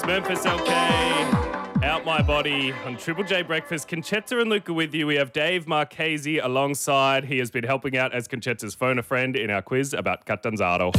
Memphis LK, Out My Body on Triple J Breakfast. Conchetta and Luca with you. We have Dave Marchese alongside. He has been helping out as Conchetta's phone a friend in our quiz about Catanzaro.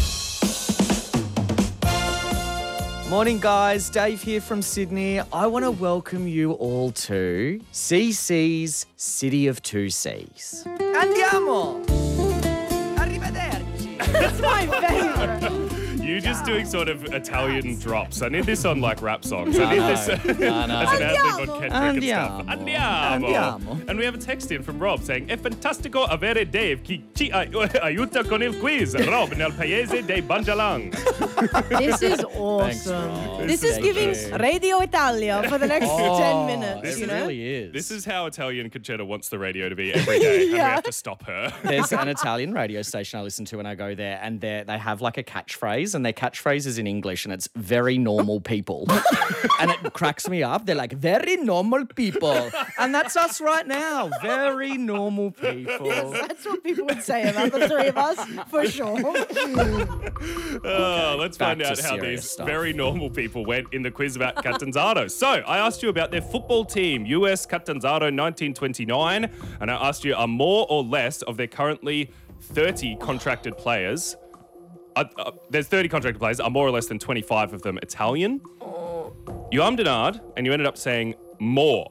Morning, guys. Dave here from Sydney. I want to welcome you all to CC's City of Two Cs. Andiamo! Arrivederci! That's my favourite. You just doing sort of Italian drops. I need this on like rap songs. I need this as an ad-lib on Kendrick and stuff. Andiamo. And we have a text in from Rob saying, "È fantastico avere Dave che ci aiuta con il quiz. Rob nel paese dei Banjalang." This is awesome. Rob. This is giving Radio Italia for the next 10 minutes, It really is. This is how Italian Conchetta wants the radio to be every day, and we have to stop her. There's an Italian radio station I listen to when I go there, and they have like a catchphrase, and their catchphrase is in English, and it's very normal people. And it cracks me up. They're like, very normal people. And that's us right now. Very normal people. That's what people would say about the three of us, for sure. Let's find out how these very normal people went in the quiz about Catanzaro. So, I asked you about their football team, US Catanzaro 1929, and I asked you, are more or less of their currently 30 contracted players, there's 30 contracted players, are more or less than 25 of them Italian? You ummed and ahed, and you ended up saying more.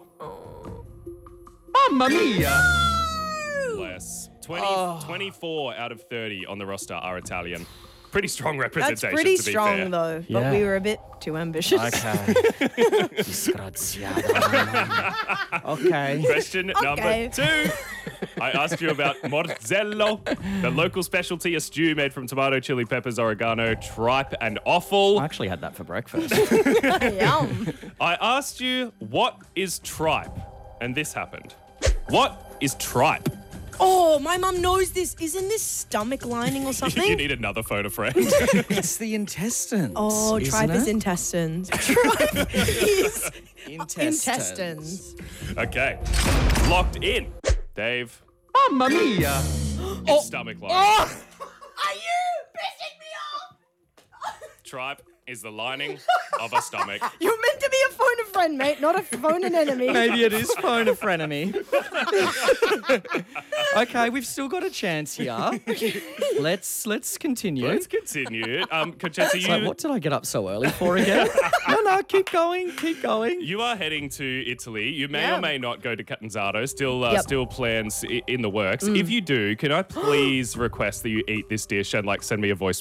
Mamma mia! Less. 24 out of 30 on the roster are Italian. Pretty strong representation, That's pretty to be strong, fair. though. Yeah. But we were a bit too ambitious. Okay. Disgraziata. Okay. Question number 2. I asked you about morzello, the local specialty, a stew made from tomato, chili peppers, oregano, tripe, and offal. I actually had that for breakfast. Yum. I asked you, what is tripe? And this happened. What is tripe? Oh, my mum knows this. Isn't this stomach lining or You something? need another phone a friend. It's the intestines. Oh, tripe is intestines. Tripe is intestines. Okay. Locked in. Dave, Mamma mia! it's stomach line. Are you pissing me off? Tripe is the lining of a stomach. You're meant to be a phone a friend, mate, not a phone an enemy. Maybe it is phone a frenemy. Okay, we've still got a chance here. Let's continue. Let's continue. Conchetta, It's like, what did I get up so early for again? No, keep going. you are heading to Italy. You may Yeah. or may not go to Catanzaro. Still Yep. still plans in the works. If you do, can I please request that you eat this dish and like send me a voice